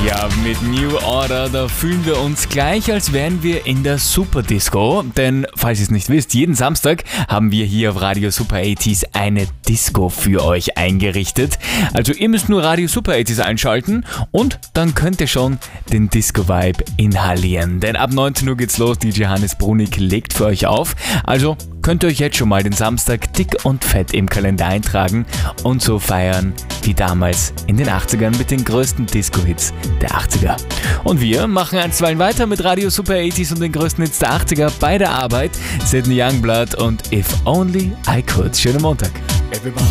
Ja, mit New Order, da fühlen wir uns gleich, als wären wir in der Super Disco. Denn, falls ihr es nicht wisst, jeden Samstag haben wir hier auf Radio Super 80s eine Disco für euch eingerichtet. Also ihr müsst nur Radio Super 80s einschalten und dann könnt ihr schon den Disco-Vibe inhalieren. Denn ab 19 Uhr geht's los, DJ Hannes Brunig legt für euch auf. Also könnt ihr euch jetzt schon mal den Samstag dick und fett im Kalender eintragen und so feiern wie damals in den 80ern mit den größten Disco-Hits der 80er. Und wir machen einstweilen weiter mit Radio Super 80s und den größten Hits der 80er bei der Arbeit. Sydney Youngblood und If Only I Could. Schönen Montag. Everybody